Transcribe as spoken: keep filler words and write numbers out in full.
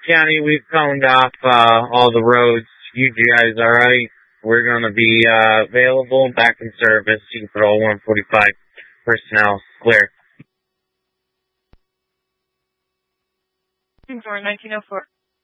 County, we've coned off uh, all the roads. You guys alright? We're going to be uh, available, back in service. You can put all one forty-five personnel clear. For nineteen oh four.